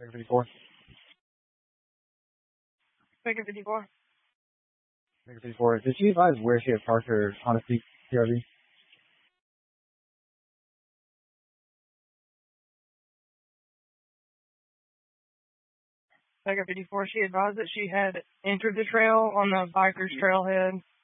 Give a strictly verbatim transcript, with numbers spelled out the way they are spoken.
Baker fifty-four. Baker fifty-four. Baker fifty-four. Did she advise where she had parked her Honda C R V? Baker fifty-four. She advised that she had entered the trail on the biker's trailhead